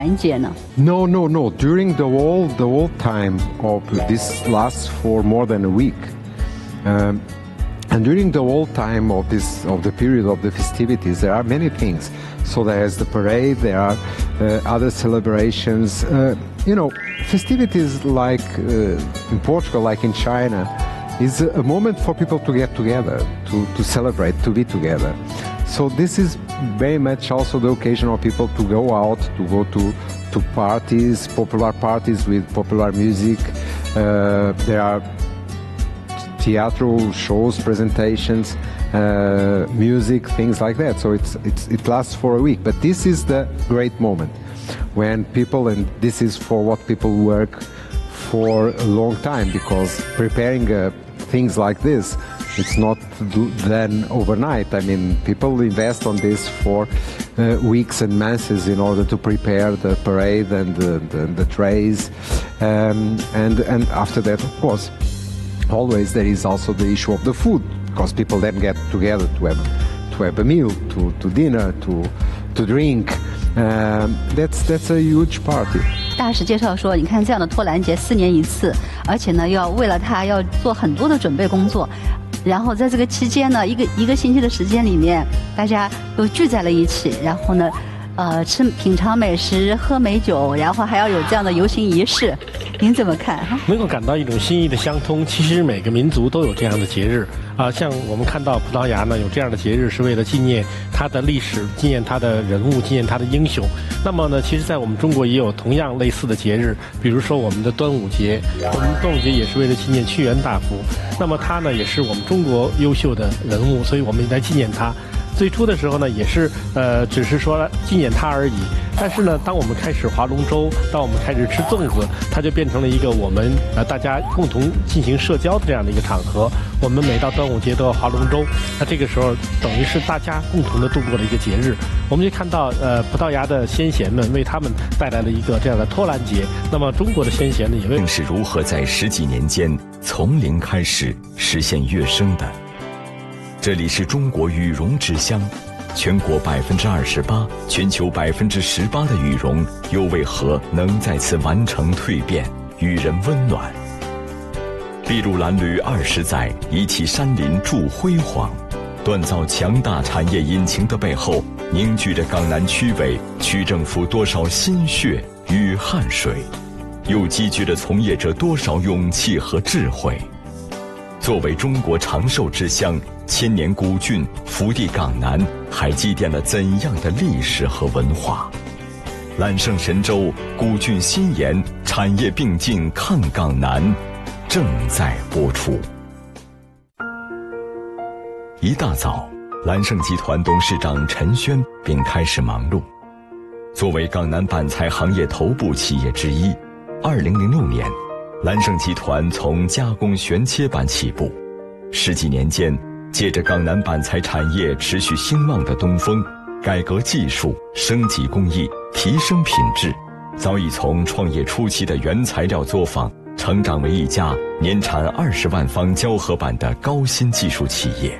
No. During the whole time of this lasts for more than a week, and during the whole time of the period of the festivities, there are many things. So there is the parade, there are other celebrations. Festivities like in Portugal, like in China, is a moment for people to get together, to celebrate, to be together. So this is very much also the occasion of people to go out, to go to parties, popular parties with popular music. There are theatrical shows, presentations, music, things like that. So it lasts for a week. But this is the great moment when people, and this is for what people work for a long time, because preparing things like this, it's not done overnight. I mean, people invest on this for weeks and months in order to prepare the parade and the trays, and after that, of course, always there is also the issue of the food, because people then get together to have a meal, to dinner, to drink. That's a huge party. 大使介绍说，你看这样的托兰节4年一次，而且呢，为了它要做很多的准备工作，然后在这个期间呢，一个星期的时间里面，大家都聚在了一起，然后呢，品尝美食，喝美酒，然后还要有这样的游行仪式，您怎么看？ 能够感到一种心意的相通。其实每个民族都有这样的节日啊，像我们看到葡萄牙呢有这样的节日，是为了纪念它的历史，纪念它的人物，纪念它的英雄。那么呢，其实在我们中国也有同样类似的节日，比如说我们的端午节，我们端午节也是为了纪念屈原大夫。那么他呢也是我们中国优秀的人物，所以我们来纪念他。最初的时候呢，也是只是说纪念他而已。但是呢，当我们开始划龙舟，当我们开始吃粽子，它就变成了一个我们大家共同进行社交的这样的一个场合。我们每到端午节都要划龙舟，那这个时候等于是大家共同的度过了一个节日。我们就看到葡萄牙的先贤们为他们带来了一个这样的托兰节。那么中国的先贤呢，也为是如何在10几年间从零开始实现跃升的。这里是中国羽绒之乡，全国28%，全球18%的羽绒，又为何能在此完成蜕变，与人温暖？筚路蓝缕20载，一起山林铸辉煌。锻造强大产业引擎的背后，凝聚着港南区委、区政府多少心血与汗水，又积聚着从业者多少勇气和智慧。作为中国长寿之乡，千年古郡福地港南还积淀了怎样的历史和文化？揽胜神州，古郡新颜，产业并进抗港南，正在播出。一大早，揽胜集团董事长陈轩便开始忙碌。作为港南板材行业头部企业之一，2006年，揽胜集团从加工旋切板起步，10几年间，借着港南板材产业持续兴旺的东风，改革技术，升级工艺，提升品质，早已从创业初期的原材料作坊，成长为一家年产20万方胶合板的高新技术企业。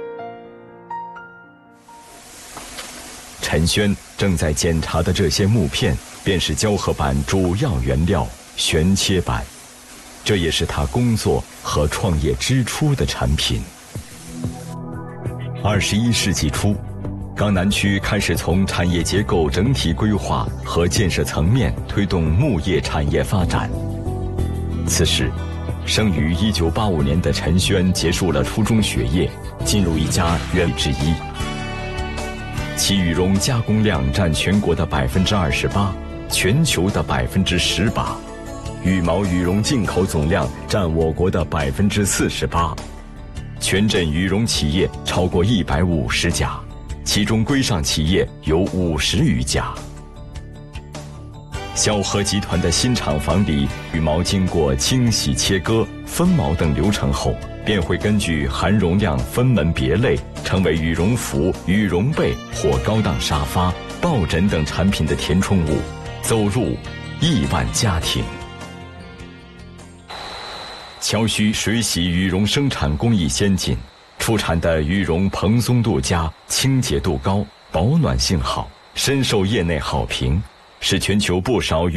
陈轩正在检查的这些木片，便是胶合板主要原料旋切板，这也是他工作和创业之初的产品。21世纪初，港南区开始从产业结构整体规划和建设层面推动木业产业发展。此时，生于1985年的陈轩结束了初中学业，进入一家园之一。其羽绒加工量占全国的28%，全球的18%。羽毛羽绒进口总量占我国的48%，全镇羽绒企业超过150家，其中规上企业有50余家。小禾集团的新厂房里，羽毛经过清洗、切割、分毛等流程后，便会根据含绒量分门别类，成为羽绒服、羽绒被或高档沙发、抱枕等产品的填充物，走入亿万家庭。桥须水洗羽绒生产工艺先进，出产的羽绒蓬松度佳，清洁度高，保暖性好，深受业内好评。 是全球不少